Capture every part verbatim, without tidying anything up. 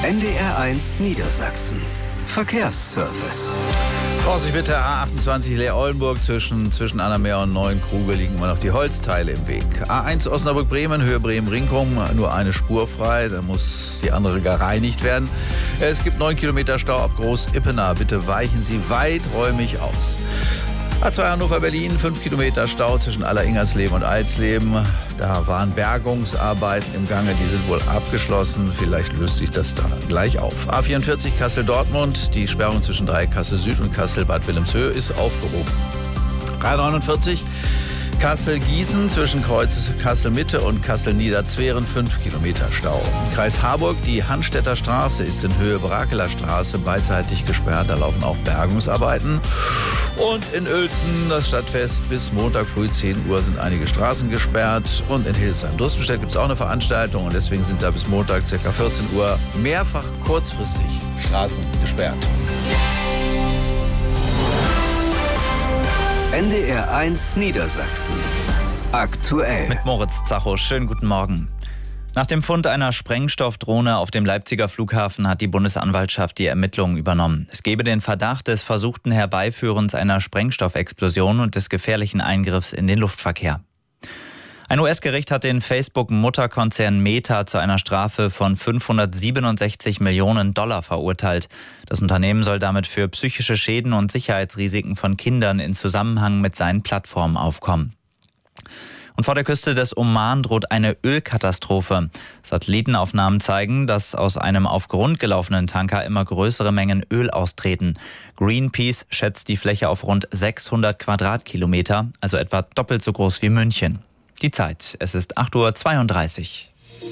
N D R eins Niedersachsen. Verkehrsservice. Vorsicht bitte, A achtundzwanzig Leer-Oldenburg, zwischen, zwischen Annameer und Neuenkruge liegen immer noch die Holzteile im Weg. A eins Osnabrück-Bremen, Höhe Bremen-Ringkum, nur eine Spur frei, da muss die andere gereinigt werden. Es gibt neun Kilometer Stau ab Groß-Ippenaar, bitte weichen Sie weiträumig aus. A zwei Hannover-Berlin, fünf Kilometer Stau zwischen Aller-Ingersleben und Alsleben. Da waren Bergungsarbeiten im Gange, die sind wohl abgeschlossen. Vielleicht löst sich das da gleich auf. A vierundvierzig Kassel-Dortmund, die Sperrung zwischen Dreieck-Kassel-Süd und Kassel-Bad Wilhelmshöhe ist aufgehoben. A neunundvierzig Kassel-Gießen, zwischen Kreuz Kassel-Mitte und Kassel-Niederzweren, fünf Kilometer Stau. Kreis Harburg, die Hannstätter Straße ist in Höhe Brakeler Straße beidseitig gesperrt. Da laufen auch Bergungsarbeiten. Und in Uelzen, das Stadtfest, bis Montag früh zehn Uhr sind einige Straßen gesperrt. Und in Hildesheim-Druspenstedt gibt es auch eine Veranstaltung. Und deswegen sind da bis Montag ca. vierzehn Uhr mehrfach kurzfristig Straßen gesperrt. N D R eins Niedersachsen. Aktuell. Mit Moritz Zacho. Schönen guten Morgen. Nach dem Fund einer Sprengstoffdrohne auf dem Leipziger Flughafen hat die Bundesanwaltschaft die Ermittlungen übernommen. Es gebe den Verdacht des versuchten Herbeiführens einer Sprengstoffexplosion und des gefährlichen Eingriffs in den Luftverkehr. Ein U S-Gericht hat den Facebook-Mutterkonzern Meta zu einer Strafe von fünfhundertsiebenundsechzig Millionen Dollar verurteilt. Das Unternehmen soll damit für psychische Schäden und Sicherheitsrisiken von Kindern in Zusammenhang mit seinen Plattformen aufkommen. Und vor der Küste des Oman droht eine Ölkatastrophe. Satellitenaufnahmen zeigen, dass aus einem auf Grund gelaufenen Tanker immer größere Mengen Öl austreten. Greenpeace schätzt die Fläche auf rund sechshundert Quadratkilometer, also etwa doppelt so groß wie München. Die Zeit, es ist acht Uhr zweiunddreißig.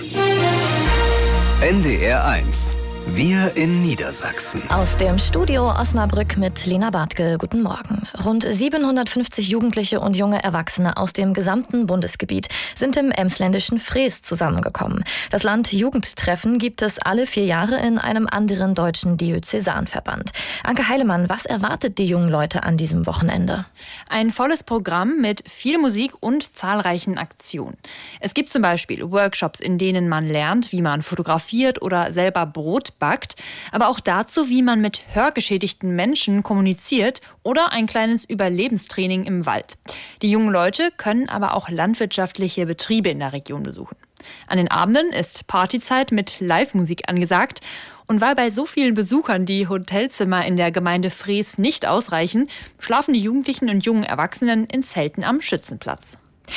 N D R eins. Wir in Niedersachsen. Aus dem Studio Osnabrück mit Lena Bartke. Guten Morgen. Rund siebenhundertfünfzig Jugendliche und junge Erwachsene aus dem gesamten Bundesgebiet sind im emsländischen Frees zusammengekommen. Das Land-Jugendtreffen gibt es alle vier Jahre in einem anderen deutschen Diözesanverband. Anke Heilemann, was erwartet die jungen Leute an diesem Wochenende? Ein volles Programm mit viel Musik und zahlreichen Aktionen. Es gibt zum Beispiel Workshops, in denen man lernt, wie man fotografiert oder selber Brot backt, aber auch dazu, wie man mit hörgeschädigten Menschen kommuniziert oder ein kleines Überlebenstraining im Wald. Die jungen Leute können aber auch landwirtschaftliche Betriebe in der Region besuchen. An den Abenden ist Partyzeit mit Live-Musik angesagt. Und weil bei so vielen Besuchern die Hotelzimmer in der Gemeinde Frees nicht ausreichen, schlafen die Jugendlichen und jungen Erwachsenen in Zelten am Schützenplatz.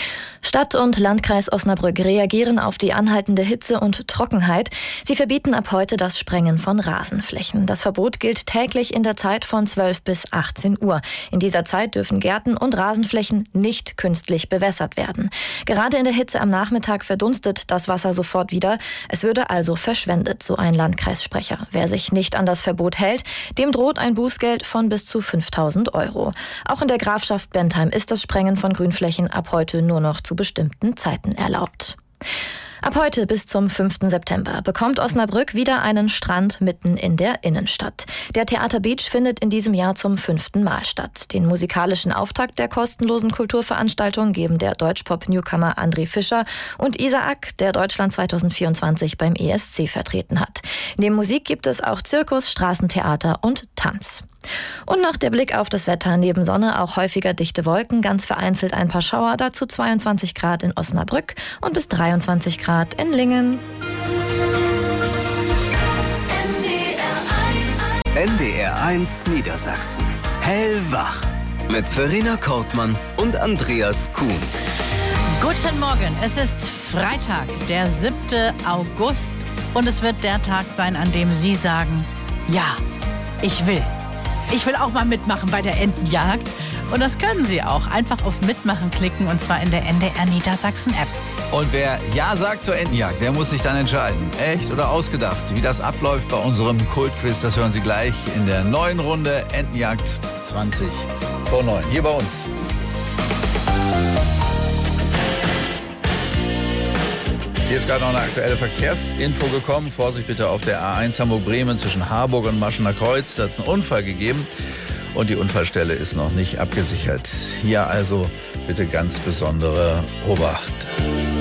Stadt und Landkreis Osnabrück reagieren auf die anhaltende Hitze und Trockenheit. Sie verbieten ab heute das Sprengen von Rasenflächen. Das Verbot gilt täglich in der Zeit von zwölf bis achtzehn Uhr. In dieser Zeit dürfen Gärten und Rasenflächen nicht künstlich bewässert werden. Gerade in der Hitze am Nachmittag verdunstet das Wasser sofort wieder. Es würde also verschwendet, so ein Landkreissprecher. Wer sich nicht an das Verbot hält, dem droht ein Bußgeld von bis zu fünftausend Euro. Auch in der Grafschaft Bentheim ist das Sprengen von Grünflächen ab heute nur noch zu bestimmten Zeiten erlaubt. Ab heute bis zum fünften September bekommt Osnabrück wieder einen Strand mitten in der Innenstadt. Der Theater Beach findet in diesem Jahr zum fünften Mal statt. Den musikalischen Auftakt der kostenlosen Kulturveranstaltung geben der Deutschpop-Newcomer André Fischer und Isaac, der Deutschland zweitausendvierundzwanzig beim E S C vertreten hat. Neben Musik gibt es auch Zirkus, Straßentheater und Tanz. Und noch der Blick auf das Wetter. Neben Sonne auch häufiger dichte Wolken, ganz vereinzelt ein paar Schauer, dazu zweiundzwanzig Grad in Osnabrück und bis dreiundzwanzig Grad in Lingen. N D R eins Niedersachsen. Hellwach. Mit Verena Kortmann und Andreas Kuhnt. Guten Morgen, es ist Freitag, der siebte August. Und es wird der Tag sein, an dem Sie sagen, ja, ich will. Ich will auch mal mitmachen bei der Entenjagd. Und das können Sie auch. Einfach auf Mitmachen klicken und zwar in der N D R Niedersachsen App. Und wer Ja sagt zur Entenjagd, der muss sich dann entscheiden. Echt oder ausgedacht? Wie das abläuft bei unserem Kultquiz, das hören Sie gleich in der neuen Runde Entenjagd zwanzig vor neun. Hier bei uns. Hier ist gerade noch eine aktuelle Verkehrsinfo gekommen. Vorsicht bitte auf der A eins Hamburg-Bremen zwischen Harburg und Maschener Kreuz. Da hat es einen Unfall gegeben und die Unfallstelle ist noch nicht abgesichert. Hier also bitte ganz besondere Obacht.